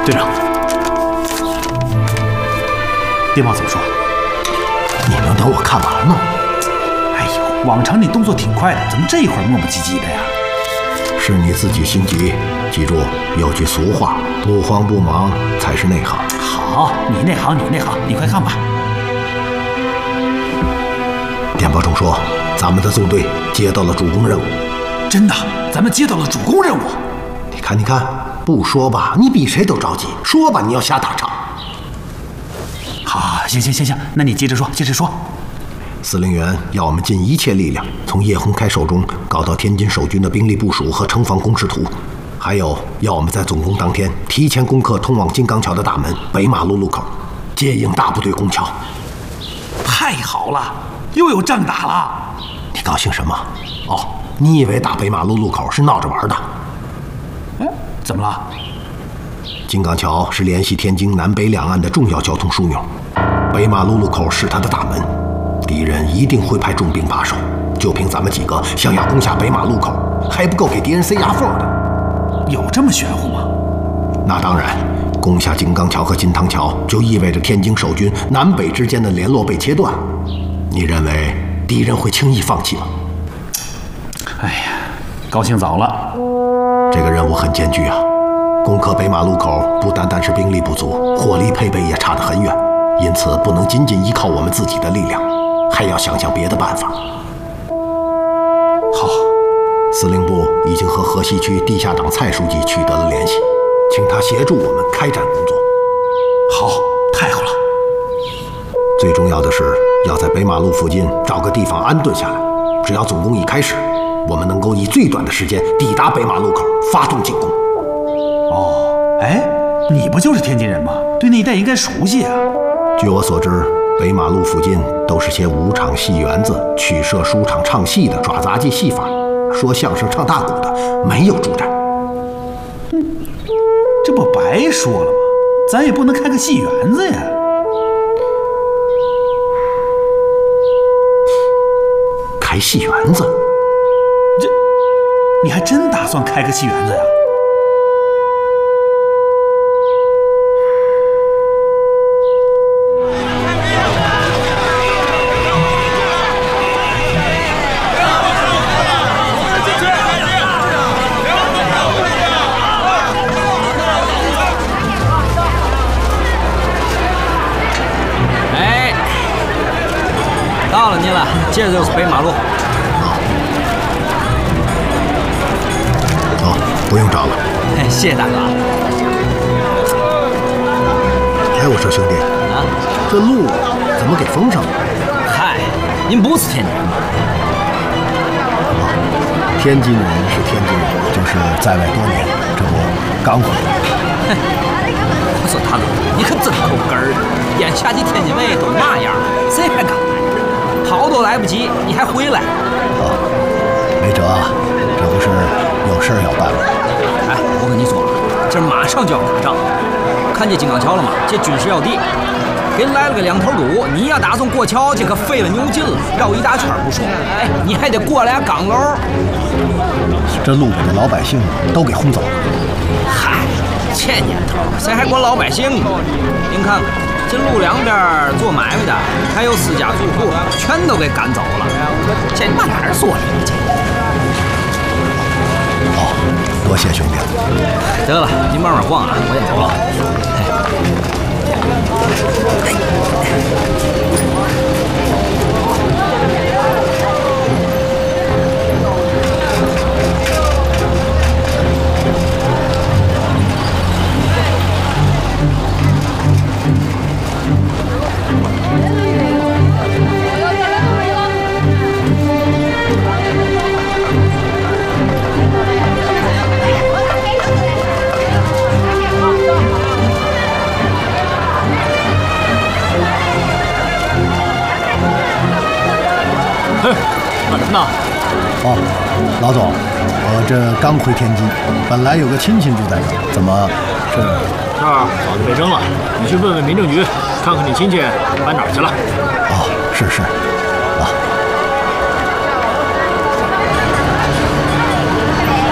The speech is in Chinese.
队长，电报怎么说？ 你能等我看完吗？ 哎呦，往常你动作挺快的，怎么这会儿磨磨唧唧的呀？ 是你自己心急。记住，有句俗话，不慌不忙才是内行。 好，你内行，你快看吧。 电报中说，咱们的纵队接到了主攻任务。 真的，咱们接到了主攻任务。 你看，不说吧，你比谁都着急；说吧，你要瞎打岔。 好，行，那你接着说。 司令员要我们尽一切力量，从叶洪开手中搞到天津守军的兵力部署和城防工事图，还有要我们在总攻当天提前攻克通往金刚桥的大门北马路路口，接应大部队攻桥。 太好了，又有仗打了。 你高兴什么？哦，你以为打北马路路口是闹着玩的？ 怎么了？ 金刚桥是联系天津南北两岸的重要交通枢纽，北马路路口是它的大门，敌人一定会派重兵把守。就凭咱们几个想要攻下北马路口，还不够给敌人塞牙缝的。 有这么玄乎吗？ 那当然，攻下金刚桥和金汤桥，就意味着天津守军南北之间的联络被切断。你认为敌人会轻易放弃吗？ 哎呀，高兴早了。 这个任务很艰巨啊！攻克北马路口不单单是兵力不足，火力配备也差得很远，因此不能仅仅依靠我们自己的力量，还要想想别的办法。 好， 司令部已经和河西区地下党蔡书记取得了联系，请他协助我们开展工作。 好，太好了。 最重要的是要在北马路附近找个地方安顿下来，只要总攻一开始，我们能够以最短的时间抵达北马路口，发动进攻。 哦，哎，你不就是天津人吗？对那一带应该熟悉啊。 据我所知，北马路附近都是些舞场、戏园子、曲社、书场唱戏的耍杂技戏法，说相声、唱大鼓的，没有住宅。 这不白说了吗？咱也不能开个戏园子呀。 开戏园子？ 你还真打算开个戏园子呀？ 哎，到了你了，接着就是北马路。 不用找了， 谢谢大哥。 哎，我说兄弟啊，这路怎么给封上了？ 嗨，您不是天津人吗？ 天津人是天津人，就是在外多年，这不刚回来。 我说大哥，你可真够根儿的！眼下的天津卫都那样了，谁还敢来？逃都来不及，你还回来？ 没辙，这不是有事儿要办吗？ 哎，我跟你说，这马上就要打仗，看见金刚桥了吗？这军事要地，给来了个两头堵。你要打算过桥，这可费了牛劲了，绕一大圈不说，哎，你还得过俩岗楼。 这路边的老百姓都给轰走了。 嗨，这年头谁还管老百姓呢？您看看，这路两边做买卖的，还有私家住户，全都给赶走了。这往哪儿做理去？ 多谢兄弟。 得了，您慢慢逛啊，我先走了。 干什么呢？ 哦，老总，我这刚回天津，本来有个亲戚住在这儿，怎么这儿早就被征了。你去问问民政局，看看你亲戚搬哪儿去了。 哦，是。